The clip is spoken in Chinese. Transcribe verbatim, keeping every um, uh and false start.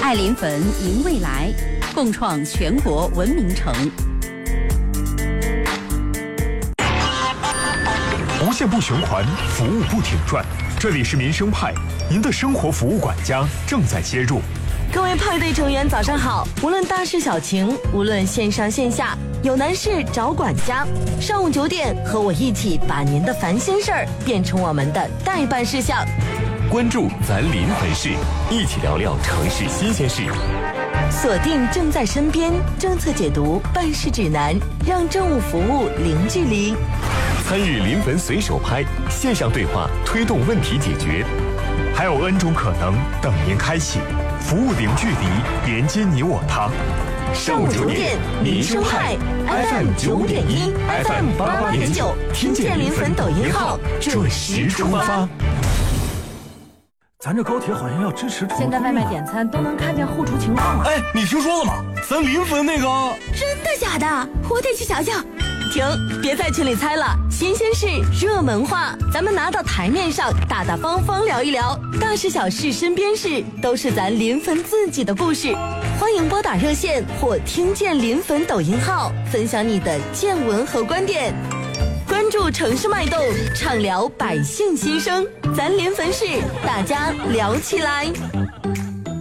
爱临汾迎未来，共创全国文明城。 无限不循环，服务不停转。这里是民生派，您的生活服务管家正在接入。 各位派对成员早上好，无论大事小情，无论线上线下，有难事找管家。上午九点，和我一起把您的烦心事儿变成我们的待办事项。 关注咱临汾市，一起聊聊城市新鲜事。 锁定正在身边政策解读办事指南，让政务服务零距离。 参与临汾随手拍线上对话，推动问题解决。 还有 N 种可能等您开启，服务零距离，连接你我他。 上午九点，民生派 F M 九点一 ，F M 八八点九，听见临汾抖音号，准时出发。 咱这高铁好像要支持出， 现在外卖点餐都能看见后厨情况了。 哎，你听说了吗？咱临汾那个…… 真的假的？我得去瞧瞧。 停，别在群里猜了，新鲜事、热门话，咱们拿到台面上，大大方方聊一聊，大事小事、身边事，都是咱临汾自己的故事。欢迎拨打热线或听见临汾抖音号，分享你的见闻和观点。关注城市脉动，畅聊百姓心声，咱临汾市，大家聊起来。